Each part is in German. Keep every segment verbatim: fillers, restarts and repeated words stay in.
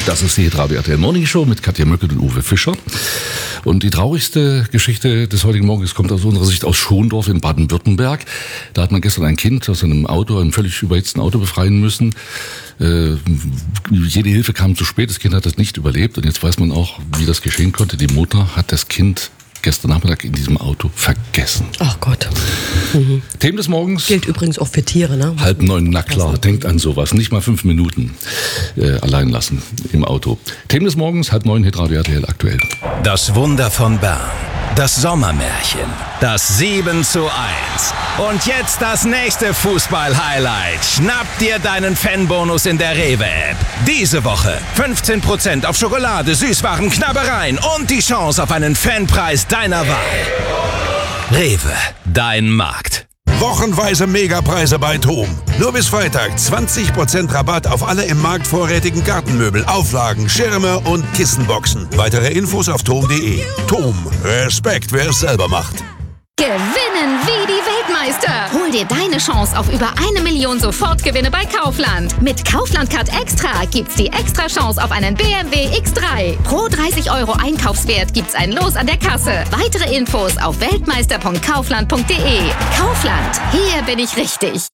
Das ist die Hitradio R T L Morning Show mit Katja Möckelt und Uwe Fischer. Und die traurigste Geschichte des heutigen Morgens kommt aus unserer Sicht aus Schondorf in Baden-Württemberg. Da hat man gestern ein Kind aus einem Auto, einem völlig überhitzten Auto befreien müssen. Äh, jede Hilfe kam zu spät, das Kind hat das nicht überlebt. Und jetzt weiß man auch, wie das geschehen konnte. Die Mutter hat das Kind gestern Nachmittag in diesem Auto vergessen. Ach Gott. Mhm. Themen des Morgens. Gilt übrigens auch für Tiere, ne? Halb neun, na klar, denkt an sowas. Nicht mal fünf Minuten äh, allein lassen im Auto. Themen des Morgens, halb neun, Hitradio R T L aktuell. Das Wunder von Bern. Das Sommermärchen. Das sieben zu eins. Und jetzt das nächste Fußball-Highlight. Schnapp dir deinen Fanbonus in der Rewe-App. Diese Woche fünfzehn Prozent auf Schokolade, Süßwaren, Knabbereien und die Chance auf einen Fanpreis deiner Wahl. Rewe, dein Markt. Wochenweise Megapreise bei TOM. Nur bis Freitag zwanzig Prozent Rabatt auf alle im Markt vorrätigen Gartenmöbel, Auflagen, Schirme und Kissenboxen. Weitere Infos auf tom punkt de. TOM. Respekt, wer es selber macht. Gewinnen wie die Weltmeister. Hol dir deine Chance auf über eine Million Sofortgewinne bei Kaufland. Mit Kaufland Card Extra gibt's die extra Chance auf einen B M W X drei. Pro dreißig Euro Einkaufswert gibt's ein Los an der Kasse. Weitere Infos auf weltmeister punkt kaufland punkt de. Kaufland, hier bin ich richtig.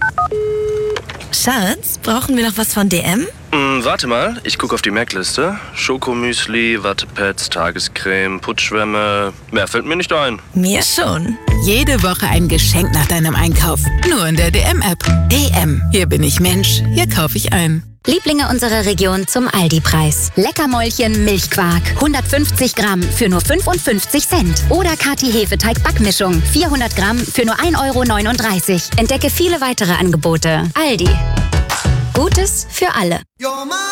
Schatz, brauchen wir noch was von D M? Mm, warte mal, ich gucke auf die Merkliste. Schokomüsli, Wattepads, Tagescreme, Putzschwämme. Mehr fällt mir nicht ein. Mir schon. Jede Woche ein Geschenk nach deinem Einkauf. Nur in der D M-App. D M. Hier bin ich Mensch. Hier kaufe ich ein. Lieblinge unserer Region zum Aldi-Preis. Leckermäulchen Milchquark. hundertfünfzig Gramm für nur fünfundfünfzig Cent. Oder Kati Hefeteig-Backmischung. vierhundert Gramm für nur ein Euro neununddreißig. Entdecke viele weitere Angebote. Aldi. Gutes für alle.